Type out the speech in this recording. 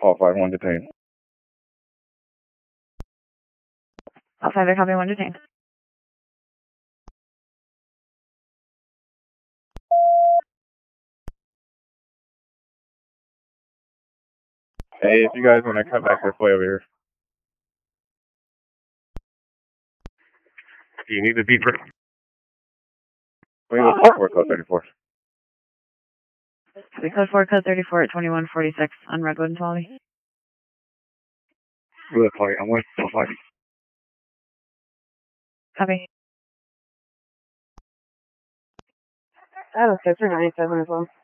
Qualified, 1 detained. Outside there, copy, 1 detained. Hey, if you guys want to cut back this way over here. Do you need the beeper? We need the code 34. Code 4, code 34 at 2146 on Redwood and Twally. Really sorry, I'm with 5. Copy. I have a 6 or 97 as well.